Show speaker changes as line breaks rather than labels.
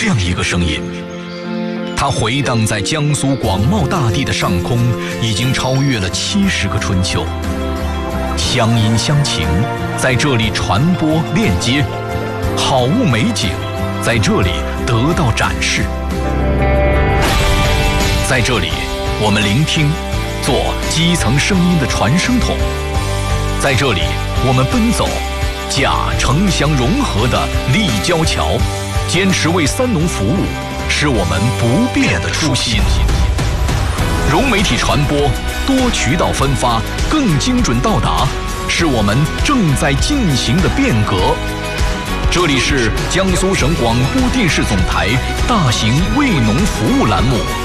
这样一个声音，它回荡在江苏广袤大地的上空，已经超越了70个春秋。乡音乡情在这里传播链接，好物美景在这里得到展示。在这里，我们聆听，做基层声音的传声筒；在这里，我们奔走，架城乡融合的立交桥，坚持为三农服务，是我们不变的初心。融媒体传播，多渠道分发，更精准到达，是我们正在进行的变革。这里是江苏省广播电视总台大型为农服务栏目。